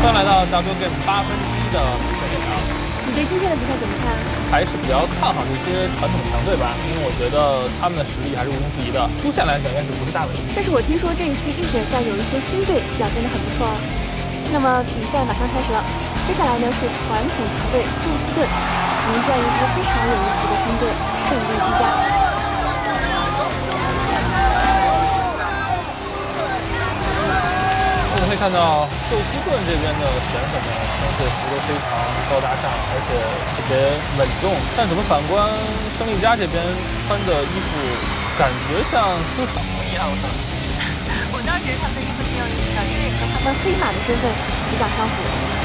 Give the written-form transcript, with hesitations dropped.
欢迎来到 W Game 1/8的比赛现场。 你对今天的比赛怎么看？ 还是比较看好这些传统强队吧，因为我觉得他们的实力还是毋庸置疑的，出线来讲应该是不是大问题。 但是我听说这一次预选赛有一些新队表现得很不错哦。那么比赛马上开始了，接下来呢是传统强队宙斯盾迎战一支非常有意思的新队胜利一家。 我们可以看到宙斯盾这边的选手们穿着服都非常高大上，而且特别稳重。但怎么反观胜利家这边穿的衣服，感觉像修草一样的。 我倒觉得他们的衣服挺有意思的，这也和他们黑马的身份比较相符。